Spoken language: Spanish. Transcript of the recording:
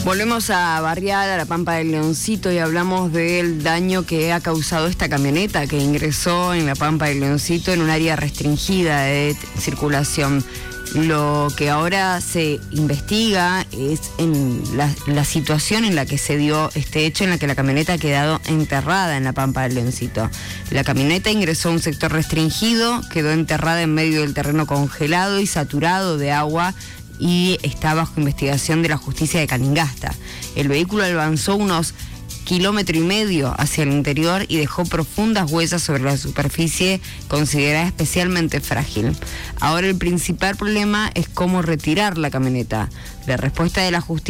Volvemos a Barrial, a la Pampa del Leoncito, y hablamos del daño que ha causado esta camioneta que ingresó en la Pampa del Leoncito en un área restringida de circulación. Lo que ahora se investiga es en la situación en la que se dio este hecho, en la que la camioneta ha quedado enterrada en la Pampa del Leoncito. La camioneta ingresó a un sector restringido, quedó enterrada en medio del terreno congelado y saturado de agua, y está bajo investigación de la justicia de Calingasta. El vehículo avanzó unos 1,5 kilómetros hacia el interior y dejó profundas huellas sobre la superficie considerada especialmente frágil. Ahora el principal problema es cómo retirar la camioneta. La respuesta de la justicia